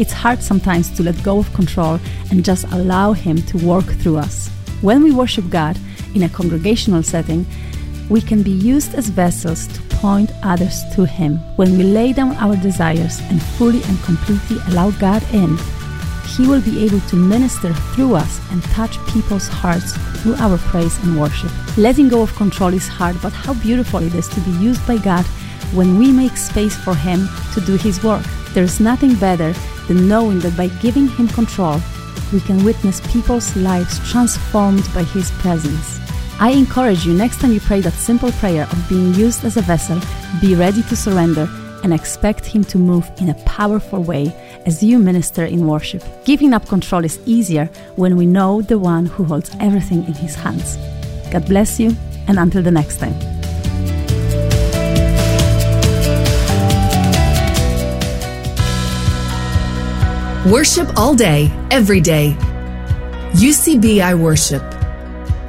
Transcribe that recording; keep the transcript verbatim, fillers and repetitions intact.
It's hard sometimes to let go of control and just allow Him to work through us. When we worship God in a congregational setting, we can be used as vessels to point others to Him. When we lay down our desires and fully and completely allow God in, He will be able to minister through us and touch people's hearts through our praise and worship. Letting go of control is hard, but how beautiful it is to be used by God when we make space for Him to do His work. There is nothing better than knowing that by giving Him control, we can witness people's lives transformed by His presence. I encourage you, next time you pray that simple prayer of being used as a vessel, be ready to surrender and expect Him to move in a powerful way as you minister in worship. Giving up control is easier when we know the one who holds everything in His hands. God bless you, and until the next time. Worship all day, every day. U C B I Worship.